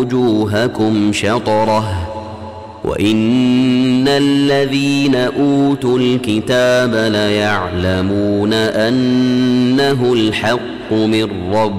وجوهكم شطره وإن الذين أوتوا الكتاب ليعلمون أنه الحق من ربهم